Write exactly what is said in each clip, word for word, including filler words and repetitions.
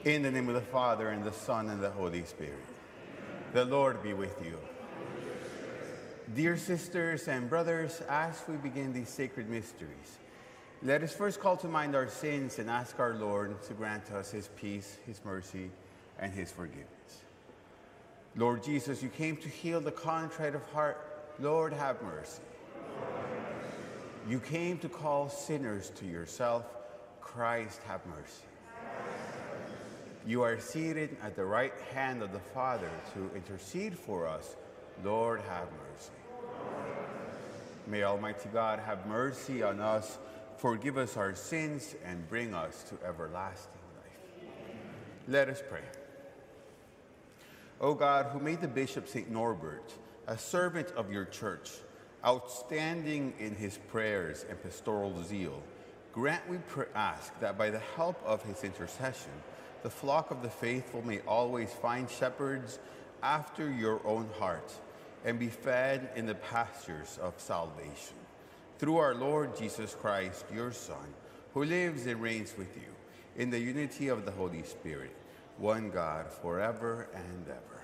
In the name of the Father, and the Son, and the Holy Spirit. The Lord be with you. Dear sisters and brothers, as we begin these sacred mysteries, let us first call to mind our sins and ask our Lord to grant us his peace, his mercy, and his forgiveness. Lord Jesus, you came to heal the contrite of heart. Lord, have mercy. You came to call sinners to yourself. Christ, have mercy. You are seated at the right hand of the Father to intercede for us. Lord, have mercy. May Almighty God have mercy on us, forgive us our sins, and bring us to everlasting life. Let us pray. O God, who made the Bishop Saint Norbert a servant of your church, outstanding in his prayers and pastoral zeal, grant, we ask, that by the help of his intercession, the flock of the faithful may always find shepherds after your own heart and be fed in the pastures of salvation. Through our Lord Jesus Christ, your Son, who lives and reigns with you in the unity of the Holy Spirit, one God, forever and ever.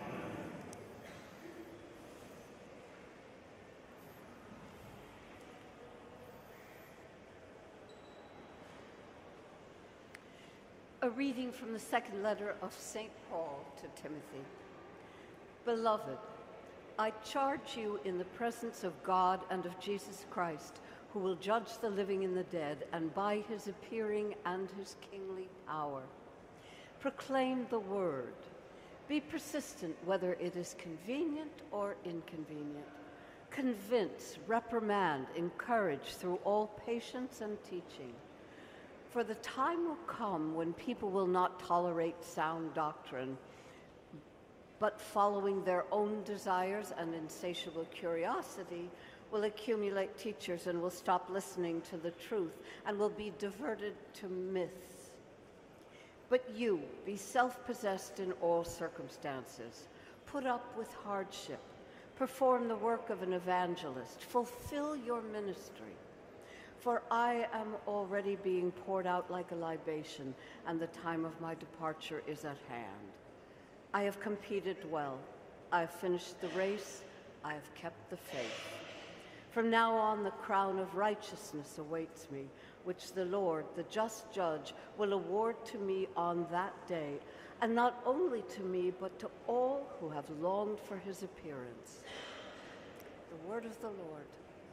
A reading from the second letter of Saint Paul to Timothy. Beloved, I charge you in the presence of God and of Jesus Christ, who will judge the living and the dead, and by his appearing and his kingly power. Proclaim the word. Be persistent whether it is convenient or inconvenient. Convince, reprimand, encourage through all patience and teaching. For the time will come when people will not tolerate sound doctrine, but following their own desires and insatiable curiosity will accumulate teachers and will stop listening to the truth and will be diverted to myths. But you, be self-possessed in all circumstances. Put up with hardship. Perform the work of an evangelist. Fulfill your ministry. For I am already being poured out like a libation, and the time of my departure is at hand. I have competed well. I have finished the race. I have kept the faith. From now on, the crown of righteousness awaits me, which the Lord, the just judge, will award to me on that day, and not only to me, but to all who have longed for his appearance. The word of the Lord.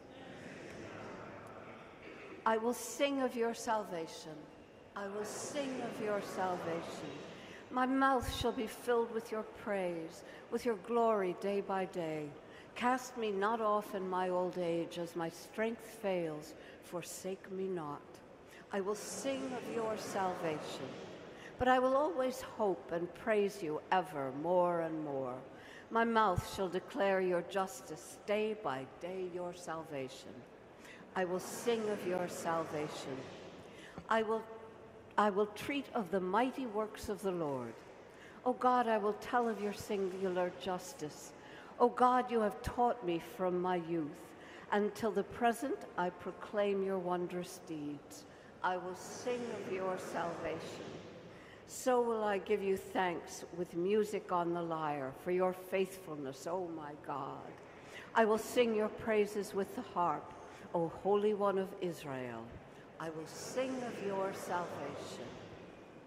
I will sing of your salvation. I will sing of your salvation. My mouth shall be filled with your praise, with your glory day by day. Cast me not off in my old age as my strength fails. Forsake me not. I will sing of your salvation. But I will always hope and praise you ever more and more. My mouth shall declare your justice day by day, your salvation. I will sing of your salvation. I will, I will treat of the mighty works of the Lord. O God, I will tell of your singular justice. O God, you have taught me from my youth. Until the present, I proclaim your wondrous deeds. I will sing of your salvation. So will I give you thanks with music on the lyre for your faithfulness, O my God. I will sing your praises with the harp, O Holy One of Israel. I will sing of your salvation.